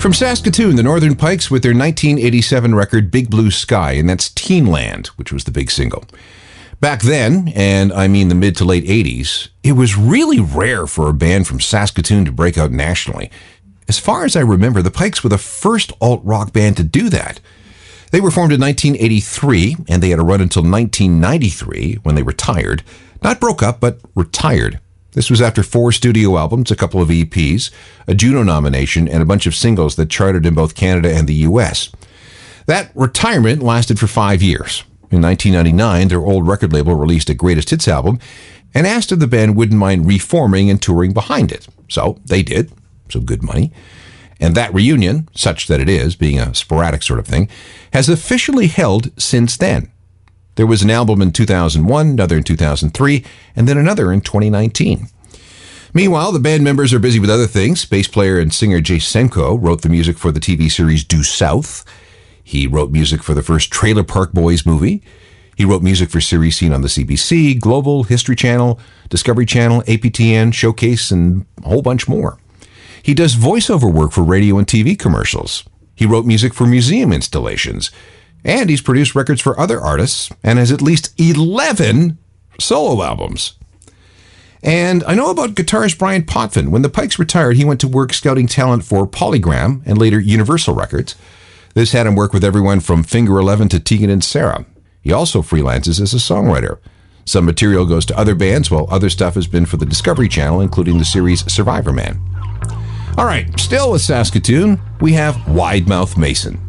From Saskatoon, the Northern Pikes with their 1987 record Big Blue Sky, and that's Teenland, which was the big single. Back then, and I mean the mid to late 80s, it was really rare for a band from Saskatoon to break out nationally. As far as I remember, the Pikes were the first alt-rock band to do that. They were formed in 1983, and they had a run until 1993, when they retired. Not broke up, but retired. This was after 4 studio albums, a couple of EPs, a Juno nomination, and a bunch of singles that charted in both Canada and the US. That retirement lasted for 5 years. In 1999, their old record label released a greatest hits album and asked if the band wouldn't mind reforming and touring behind it. So they did. So good money. And that reunion, such that it is, being a sporadic sort of thing, has officially held since then. There was an album in 2001, another in 2003, and then another in 2019. Meanwhile, the band members are busy with other things. Bass player and singer Jay Semko wrote the music for the TV series Due South. He wrote music for the first Trailer Park Boys movie. He wrote music for series seen on the CBC, Global, History Channel, Discovery Channel, APTN, Showcase, and a whole bunch more. He does voiceover work for radio and TV commercials. He wrote music for museum installations. And he's produced records for other artists and has at least 11 solo albums. And I know about guitarist Brian Potvin. When the Pikes retired, he went to work scouting talent for Polygram and later Universal Records. This had him work with everyone from Finger 11 to Tegan and Sarah. He also freelances as a songwriter. Some material goes to other bands, while other stuff has been for the Discovery Channel, including the series Survivor Man. All right, still with Saskatoon, we have Wide Mouth Mason.